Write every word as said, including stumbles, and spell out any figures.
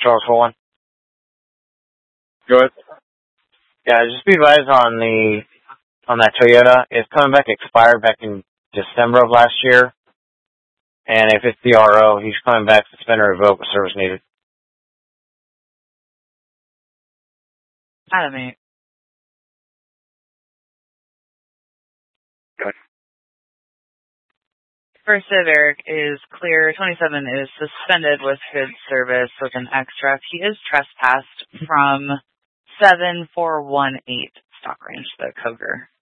Charles for one. Good. Yeah, just be advised on the on that Toyota. It's coming back expired back in December of last year. And if it's the R O, he's coming back suspended or revoked with service needed. Adam eight. Good. First of Eric is clear. twenty-seven is suspended with good service with an extra. He is trespassed from seven four one eight stock range, the Coger.